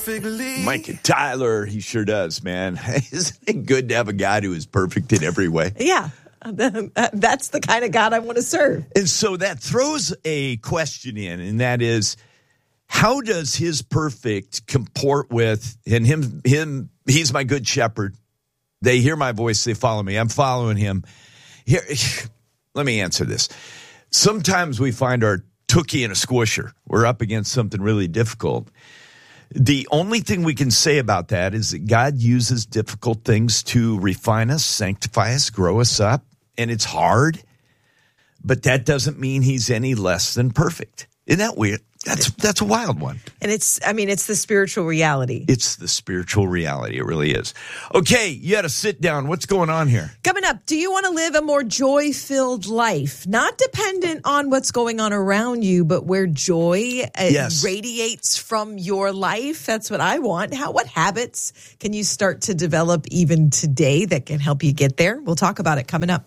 perfectly. Mike and Tyler, he sure does, man. Isn't it good to have a God who is perfect in every way? Yeah, that's the kind of God I want to serve. And so that throws a question in, and that is, how does his perfect comport with, and him? He's my good shepherd. They hear my voice, they follow me. I'm following him. Here, let me answer this. Sometimes we find our tookie in a squisher. We're up against something really difficult. The only thing we can say about that is that God uses difficult things to refine us, sanctify us, grow us up, and it's hard, but that doesn't mean he's any less than perfect. Isn't that weird? That's a wild one. And it's the spiritual reality. It's the spiritual reality. It really is. Okay, you had to sit down. What's going on here? Coming up, do you want to live a more joy-filled life? Not dependent on what's going on around you, but where joy radiates from your life. That's what I want. What habits can you start to develop even today that can help you get there? We'll talk about it coming up.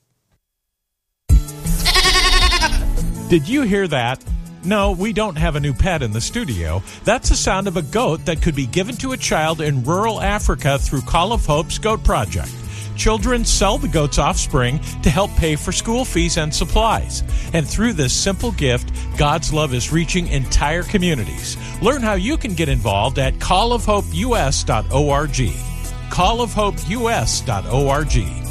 Did you hear that? No, we don't have a new pet in the studio. That's the sound of a goat that could be given to a child in rural Africa through Call of Hope's Goat Project. Children sell the goat's offspring to help pay for school fees and supplies. And through this simple gift, God's love is reaching entire communities. Learn how you can get involved at callofhopeus.org. callofhopeus.org.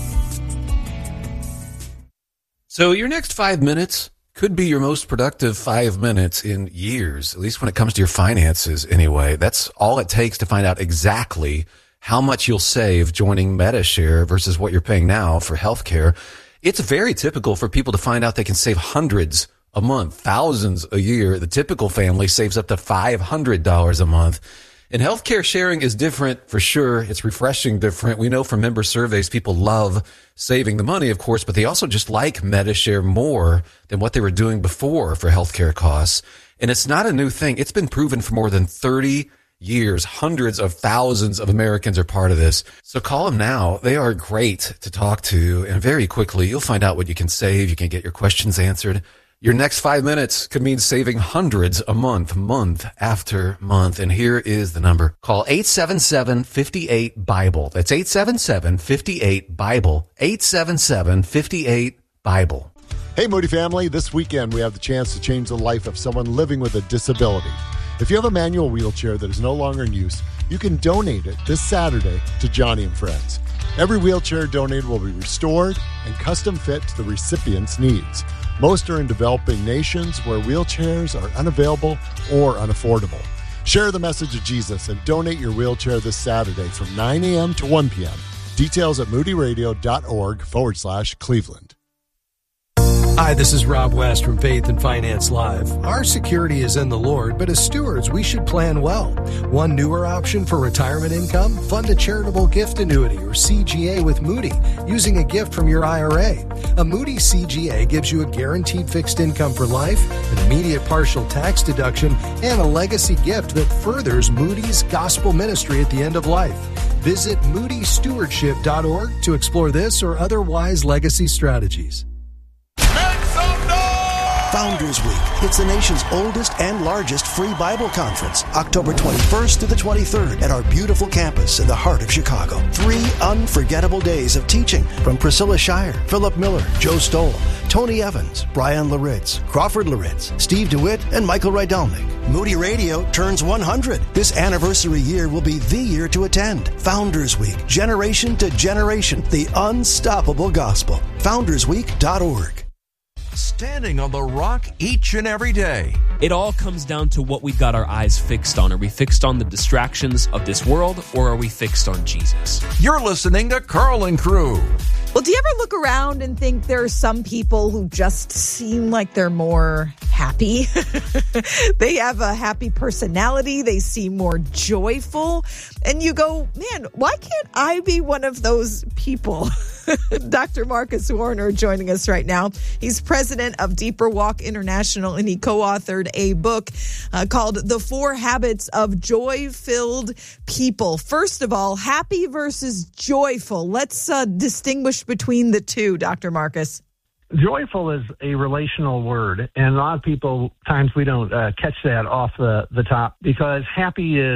So your next 5 minutes could be your most productive 5 minutes in years, at least when it comes to your finances anyway. That's all it takes to find out exactly how much you'll save joining Medi-Share versus what you're paying now for healthcare. It's very typical for people to find out they can save hundreds a month, thousands a year. The typical family saves up to $500 a month. And healthcare sharing is different for sure. It's refreshing different. We know from member surveys, people love saving the money, of course, but they also just like Medi-Share more than what they were doing before for healthcare costs. And it's not a new thing. It's been proven for more than 30 years. Hundreds of thousands of Americans are part of this. So call them now. They are great to talk to. And very quickly, you'll find out what you can save. You can get your questions answered. Your next 5 minutes could mean saving hundreds a month, month after month. And here is the number. Call 877-58-BIBLE. That's 877-58-BIBLE. 877-58-BIBLE. Hey, Moody family. This weekend, we have the chance to change the life of someone living with a disability. If you have a manual wheelchair that is no longer in use, you can donate it this Saturday to Johnny and Friends. Every wheelchair donated will be restored and custom fit to the recipient's needs. Most are in developing nations where wheelchairs are unavailable or unaffordable. Share the message of Jesus and donate your wheelchair this Saturday from 9 a.m. to 1 p.m. Details at moodyradio.org/Cleveland. Hi, this is Rob West from Faith and Finance Live. Our security is in the Lord, but as stewards, we should plan well. One newer option for retirement income? Fund a charitable gift annuity or CGA with Moody using a gift from your IRA. A Moody CGA gives you a guaranteed fixed income for life, an immediate partial tax deduction, and a legacy gift that furthers Moody's gospel ministry at the end of life. Visit moodystewardship.org to explore this or other wise legacy strategies. Founders Week. It's the nation's oldest and largest free Bible conference, October 21st to the 23rd at our beautiful campus in the heart of Chicago. 3 unforgettable days of teaching from Priscilla Shire, Philip Miller, Joe Stoll, Tony Evans, Brian Laritz, Crawford Laritz, Steve DeWitt, and Michael Rydelnik. Moody Radio turns 100. This anniversary year will be the year to attend. Founders Week, generation to generation, the unstoppable gospel. FoundersWeek.org. Standing on the rock each and every day. It all comes down to what we've got our eyes fixed on. Are we fixed on the distractions of this world, or are we fixed on Jesus? You're listening to Carl and Crew. Well, do you ever look around and think there are some people who just seem like they're more happy? They have a happy personality. They seem more joyful. And you go, man, why can't I be one of those people? Dr. Marcus Warner joining us right now. He's president of Deeper Walk International, and he co-authored a book called The 4 Habits of Joy-Filled People. First of all, happy versus joyful. Let's distinguish between the two, Dr. Marcus. Joyful is a relational word, and a lot of people, times we don't catch that off the top, because happy is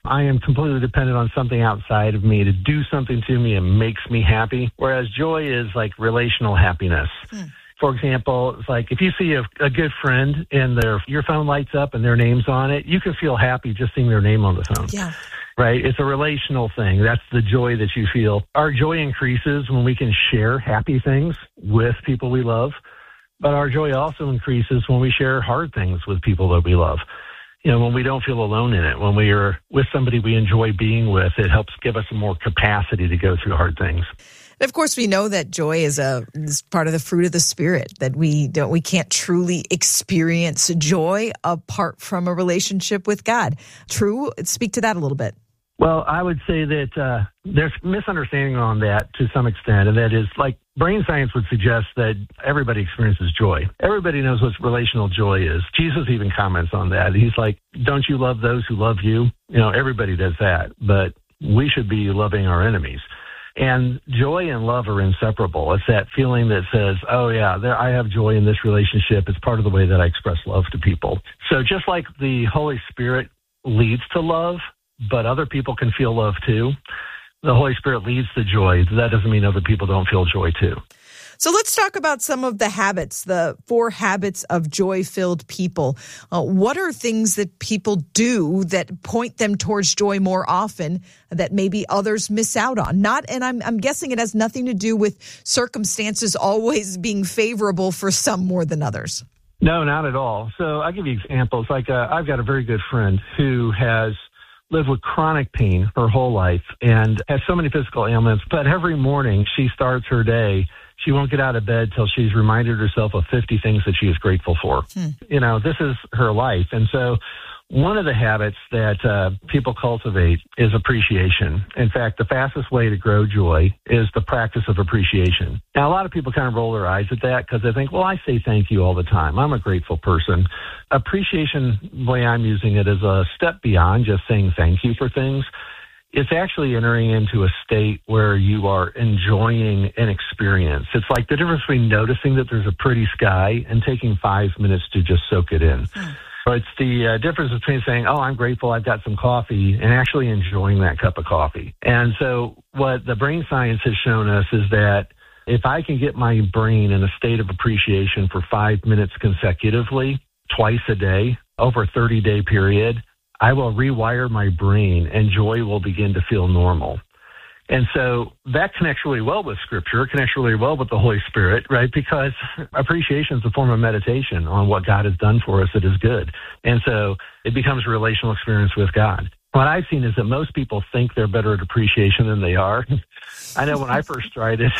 I am completely dependent on something outside of me to do something to me and makes me happy, whereas joy is like relational happiness. For example, it's like if you see a good friend and your phone lights up and their name's on it, you can feel happy just seeing their name on the phone. Yeah. Right? It's a relational thing. That's the joy that you feel. Our joy increases when we can share happy things with people we love, but our joy also increases when we share hard things with people that we love. You know, when we don't feel alone in it, when we are with somebody we enjoy being with, it helps give us more capacity to go through hard things. And of course, we know that joy is part of the fruit of the Spirit, that we can't truly experience joy apart from a relationship with God. True? Speak to that a little bit. Well, I would say that there's misunderstanding on that to some extent, and that is like brain science would suggest that everybody experiences joy. Everybody knows what relational joy is. Jesus even comments on that. He's like, don't you love those who love you? You know, everybody does that, but we should be loving our enemies. And joy and love are inseparable. It's that feeling that says, oh, yeah, I have joy in this relationship. It's part of the way that I express love to people. So just like the Holy Spirit leads to love, but other people can feel love too, the Holy Spirit leads to joy. That doesn't mean other people don't feel joy too. So let's talk about some of the habits, the 4 habits of joy-filled people. What are things that people do that point them towards joy more often that maybe others miss out on? And I'm guessing it has nothing to do with circumstances always being favorable for some more than others. No, not at all. So I'll give you examples. Like I've got a very good friend who has lived with chronic pain her whole life and has so many physical ailments, but every morning she starts her day, she won't get out of bed till she's reminded herself of 50 things that she is grateful for. You know, this is her life. And so one of the habits that people cultivate is appreciation. In fact, the fastest way to grow joy is the practice of appreciation. Now, a lot of people kind of roll their eyes at that because they think, well, I say thank you all the time. I'm a grateful person. Appreciation, the way I'm using it, is a step beyond just saying thank you for things. It's actually entering into a state where you are enjoying an experience. It's like the difference between noticing that there's a pretty sky and taking 5 minutes to just soak it in. So it's the difference between saying, oh, I'm grateful I've got some coffee, and actually enjoying that cup of coffee. And so what the brain science has shown us is that if I can get my brain in a state of appreciation for 5 minutes consecutively, twice a day, over a 30-day period, I will rewire my brain and joy will begin to feel normal. And so that connects really well with Scripture. It connects really well with the Holy Spirit, right? Because appreciation is a form of meditation on what God has done for us that is good. And so it becomes a relational experience with God. What I've seen is that most people think they're better at appreciation than they are. I know when I first tried it,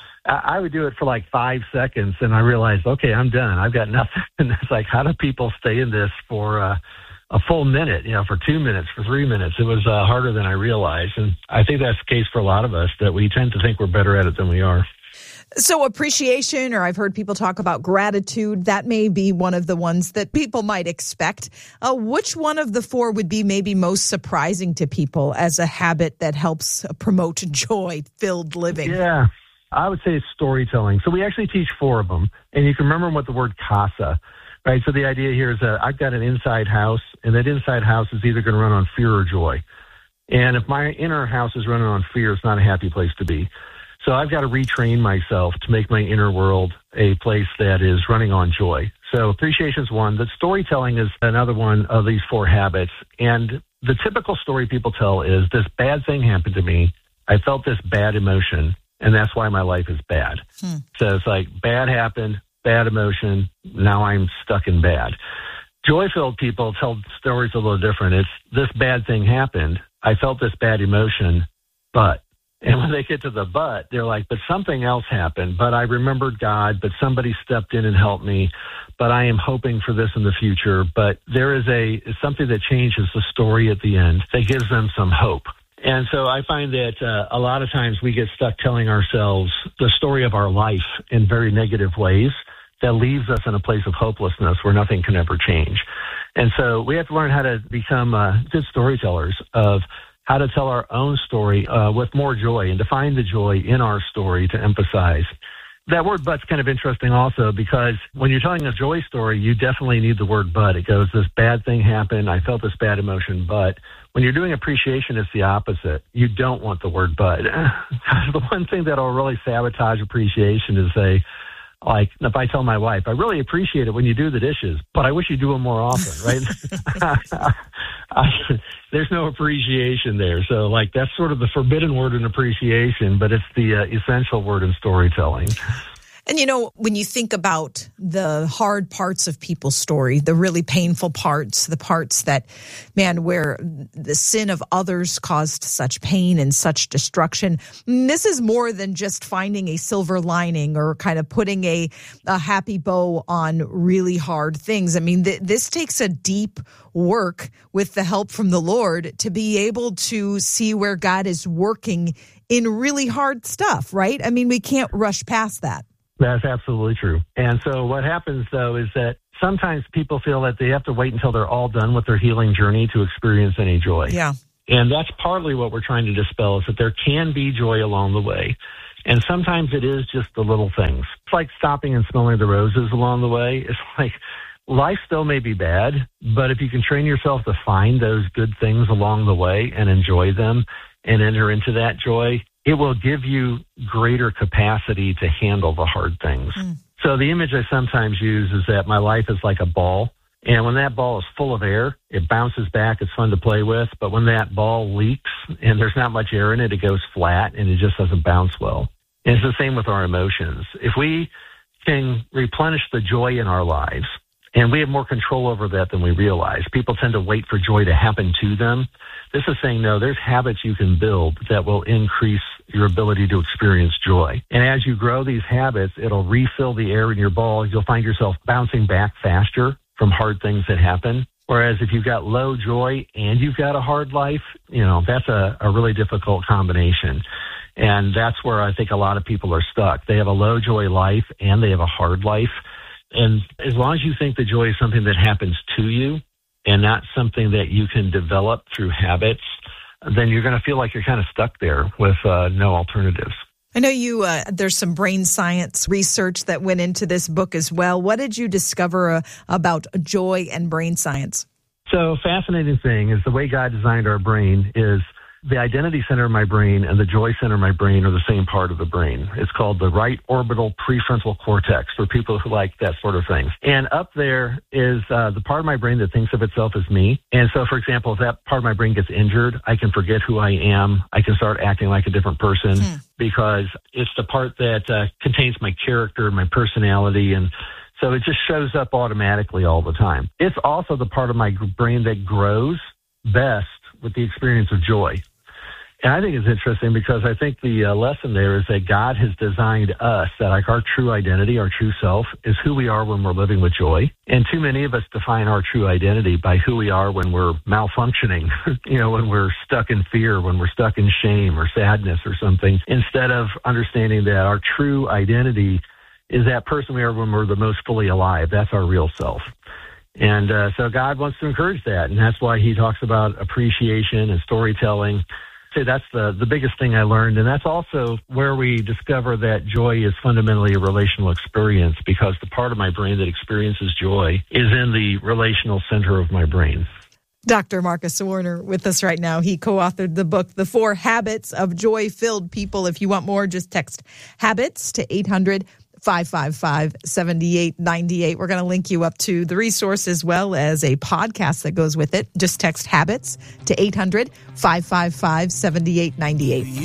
I would do it for like 5 seconds, and I realized, okay, I'm done. I've got nothing. And it's like, how do people stay in this for a full minute, for 2 minutes, for 3 minutes? It was harder than I realized. And I think that's the case for a lot of us, that we tend to think we're better at it than we are. So appreciation, or I've heard people talk about gratitude, that may be one of the ones that people might expect. Which one of the 4 would be maybe most surprising to people as a habit that helps promote joy-filled living? Yeah, I would say it's storytelling. So we actually teach 4 of them. And you can remember what the word casa. Right, so the idea here is that I've got an inside house, and that inside house is either going to run on fear or joy. And if my inner house is running on fear, it's not a happy place to be. So I've got to retrain myself to make my inner world a place that is running on joy. So appreciation is one. The storytelling is another one of these 4 habits. And the typical story people tell is, this bad thing happened to me. I felt this bad emotion, and that's why my life is bad. So it's like, bad happened, bad emotion, now I'm stuck in bad. Joy-filled people tell stories a little different. It's, this bad thing happened, I felt this bad emotion, but, and when they get to the but, they're like, but something else happened, but I remembered God, but somebody stepped in and helped me, but I am hoping for this in the future. But there is something that changes the story at the end that gives them some hope. And so I find that a lot of times we get stuck telling ourselves the story of our life in very negative ways that leaves us in a place of hopelessness where nothing can ever change. And so we have to learn how to become good storytellers of how to tell our own story with more joy and to find the joy in our story to emphasize. That word but's kind of interesting also, because when you're telling a joy story, you definitely need the word but. It goes, this bad thing happened, I felt this bad emotion, but. When you're doing appreciation, it's the opposite. You don't want the word but. The one thing that'll really sabotage appreciation is like if I tell my wife, I really appreciate it when you do the dishes, but I wish you do them more often, right? There's no appreciation there. So like that's sort of the forbidden word in appreciation, but it's the essential word in storytelling. And, you know, when you think about the hard parts of people's story, the really painful parts, the parts that, man, where the sin of others caused such pain and such destruction, this is more than just finding a silver lining or kind of putting a happy bow on really hard things. I mean, this takes a deep work with the help from the Lord to be able to see where God is working in really hard stuff, right? I mean, we can't rush past that. That's absolutely true. And so what happens, though, is that sometimes people feel that they have to wait until they're all done with their healing journey to experience any joy. Yeah. And that's partly what we're trying to dispel, is that there can be joy along the way. And sometimes it is just the little things. It's like stopping and smelling the roses along the way. It's like life still may be bad, but if you can train yourself to find those good things along the way and enjoy them and enter into that joy, it will give you greater capacity to handle the hard things. So the image I sometimes use is that my life is like a ball. And when that ball is full of air, it bounces back. It's fun to play with. But when that ball leaks and there's not much air in it, it goes flat and it just doesn't bounce well. And it's the same with our emotions. If we can replenish the joy in our lives, and we have more control over that than we realize. People tend to wait for joy to happen to them. This is saying, no, there's habits you can build that will increase your ability to experience joy. And as you grow these habits, it'll refill the air in your ball. You'll find yourself bouncing back faster from hard things that happen. Whereas if you've got low joy and you've got a hard life, you know, that's a really difficult combination. And that's where I think a lot of people are stuck. They have a low joy life and they have a hard life. And as long as you think the joy is something that happens to you and not something that you can develop through habits, then you're going to feel like you're kind of stuck there with no alternatives. I know there's some brain science research that went into this book as well. What did you discover about joy and brain science? So fascinating thing is the way God designed our brain is the identity center of my brain and the joy center of my brain are the same part of the brain. It's called the right orbital prefrontal cortex for people who like that sort of thing. And up there is the part of my brain that thinks of itself as me. And so, for example, if that part of my brain gets injured, I can forget who I am. I can start acting like a different person because it's the part that contains my character, my personality, and so it just shows up automatically all the time. It's also the part of my brain that grows best with the experience of joy. And I think it's interesting because I think the lesson there is that God has designed us, that like our true identity, our true self, is who we are when we're living with joy. And too many of us define our true identity by who we are when we're malfunctioning, when we're stuck in fear, when we're stuck in shame or sadness or something, instead of understanding that our true identity is that person we are when we're the most fully alive. That's our real self. And so God wants to encourage that. And that's why he talks about appreciation and storytelling. Say that's the biggest thing I learned. And that's also where we discover that joy is fundamentally a relational experience, because the part of my brain that experiences joy is in the relational center of my brain. Dr. Marcus Warner with us right now. He co-authored the book, The 4 Habits of Joy-Filled People. If you want more, just text HABITS to 800-555-7898. We're going to link you up to the resource as well as a podcast that goes with it. Just text HABITS to 800-555-7898.